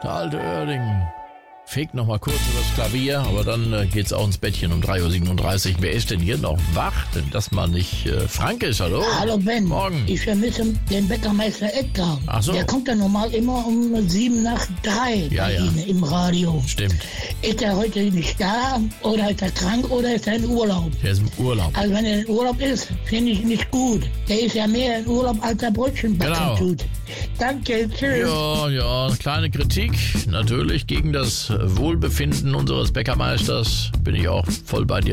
Der alte Oerding fegt noch mal kurz übers Klavier, aber dann geht's auch ins Bettchen um 3.37 Uhr. Wer ist denn hier noch wach? Denn das mal nicht Frank ist, hallo? Hallo Ben. Morgen. Ich vermisse den Bäckermeister Edgar. Ach so. Der kommt ja normal immer um 7 nach 3 Ja, bei ja. Ihnen im Radio. Stimmt, Ist er heute nicht da oder ist er krank oder ist er in Urlaub? der ist im Urlaub. Also wenn er in Urlaub ist, finde ich nicht gut. Der ist ja mehr in Urlaub, als er Brötchen backen Genau. tut. Danke, tschüss. Ja, kleine Kritik natürlich gegen das Wohlbefinden unseres Bäckermeisters. Bin ich auch voll bei dir.